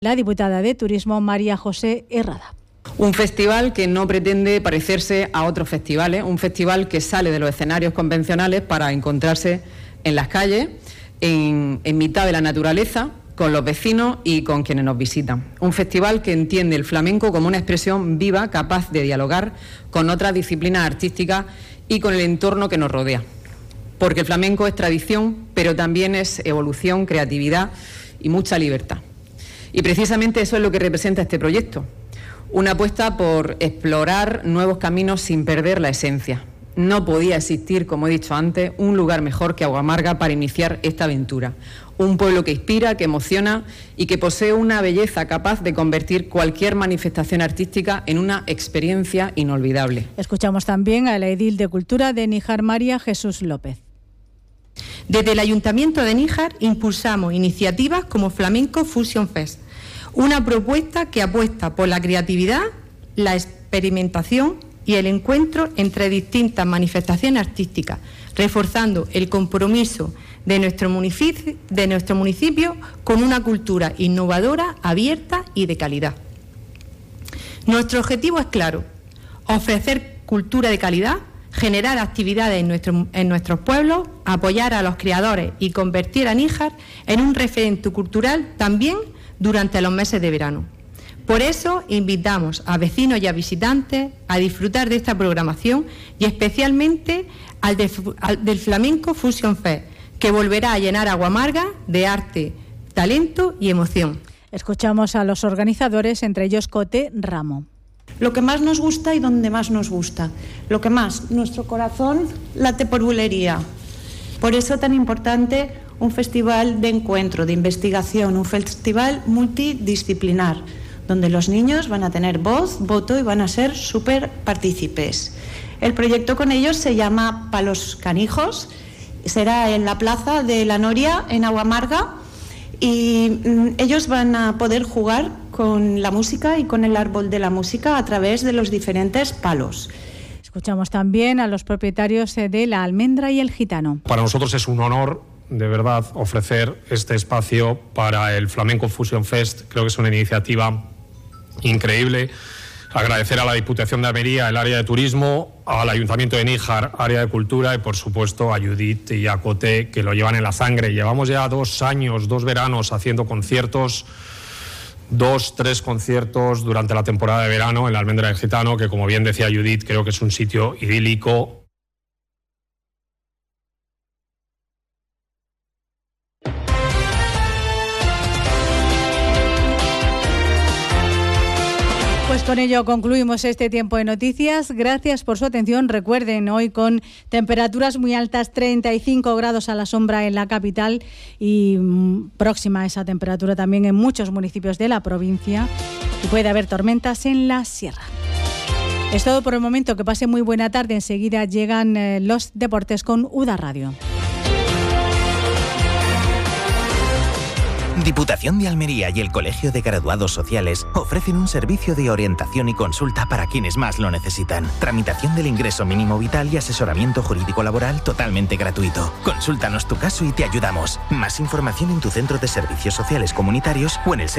La diputada de Turismo, María José Herrada. Un festival que no pretende parecerse a otros festivales, un festival que sale de los escenarios convencionales para encontrarse en las calles, en mitad de la naturaleza, con los vecinos y con quienes nos visitan. Un festival que entiende el flamenco como una expresión viva, capaz de dialogar con otras disciplinas artísticas y con el entorno que nos rodea. Porque el flamenco es tradición, pero también es evolución, creatividad y mucha libertad. Y precisamente eso es lo que representa este proyecto. Una apuesta por explorar nuevos caminos sin perder la esencia. No podía existir, como he dicho antes, un lugar mejor que Aguamarga para iniciar esta aventura. Un pueblo que inspira, que emociona y que posee una belleza capaz de convertir cualquier manifestación artística en una experiencia inolvidable. Escuchamos también a la edil de Cultura de Níjar, María Jesús López. Desde el Ayuntamiento de Níjar impulsamos iniciativas como Flamenco Fusion Fest, una propuesta que apuesta por la creatividad, la experimentación y el encuentro entre distintas manifestaciones artísticas, reforzando el compromiso de nuestro municipio con una cultura innovadora, abierta y de calidad. Nuestro objetivo es claro: ofrecer cultura de calidad, generar actividades en nuestros pueblos, apoyar a los creadores y convertir a Níjar en un referente cultural también durante los meses de verano. Por eso invitamos a vecinos y a visitantes a disfrutar de esta programación y especialmente al del Flamenco Fusion Fest, que volverá a llenar Aguamarga de arte, talento y emoción. Escuchamos a los organizadores, entre ellos Cote Ramo. Lo que más nos gusta y donde más nos gusta. Lo que más, nuestro corazón late por bulería. Por eso tan importante un festival de encuentro, de investigación, un festival multidisciplinar, donde los niños van a tener voz, voto y van a ser súper partícipes. El proyecto con ellos se llama Palos Canijos, será en la Plaza de la Noria, en Aguamarga, y ellos van a poder jugar con la música y con el árbol de la música a través de los diferentes palos. Escuchamos también a los propietarios de La Almendra y El Gitano. Para nosotros es un honor, de verdad, ofrecer este espacio para el Flamenco Fusion Fest. Creo que es una iniciativa increíble. Agradecer a la Diputación de Almería, el área de turismo, al Ayuntamiento de Níjar, área de cultura, y por supuesto a Judith y a Cote, que lo llevan en la sangre. Llevamos ya 2 años, 2 veranos haciendo conciertos, 2-3 conciertos durante la temporada de verano en la Almendra del Gitano, que, como bien decía Judith, creo que es un sitio idílico. Pues con ello concluimos este tiempo de noticias. Gracias por su atención. Recuerden, hoy con temperaturas muy altas, 35 grados a la sombra en la capital y próxima a esa temperatura también en muchos municipios de la provincia, y puede haber tormentas en la sierra. Es todo por el momento. Que pase muy buena tarde. Enseguida llegan los deportes con UDA Radio. Diputación de Almería y el Colegio de Graduados Sociales ofrecen un servicio de orientación y consulta para quienes más lo necesitan. Tramitación del ingreso mínimo vital y asesoramiento jurídico laboral totalmente gratuito. Consúltanos tu caso y te ayudamos. Más información en tu centro de servicios sociales comunitarios o en el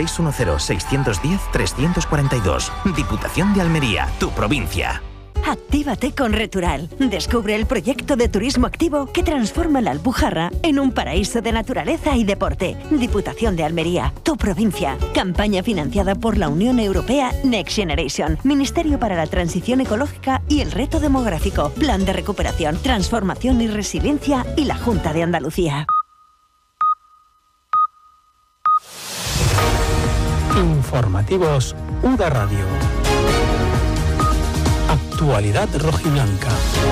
610-610-342. Diputación de Almería, tu provincia. Actívate con Retural. Descubre el proyecto de turismo activo que transforma la Alpujarra en un paraíso de naturaleza y deporte. Diputación de Almería, tu provincia. Campaña financiada por la Unión Europea Next Generation, Ministerio para la Transición Ecológica y el Reto Demográfico, Plan de Recuperación, Transformación y Resiliencia y la Junta de Andalucía. Informativos UDA Radio. Actualidad rojiblanca.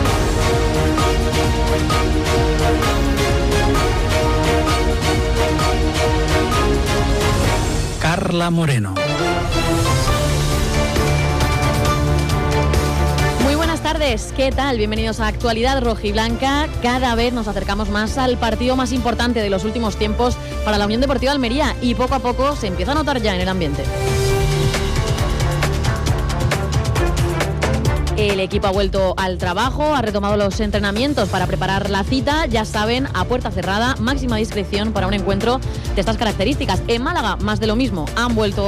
Carla Moreno. Muy buenas tardes, ¿qué tal? Bienvenidos a Actualidad Rojiblanca. Cada vez nos acercamos más al partido más importante de los últimos tiempos para la Unión Deportiva Almería y poco a poco se empieza a notar ya en el ambiente. El equipo ha vuelto al trabajo, ha retomado los entrenamientos para preparar la cita. Ya saben, a puerta cerrada, máxima discreción para un encuentro de estas características. En Málaga, más de lo mismo. Han vuelto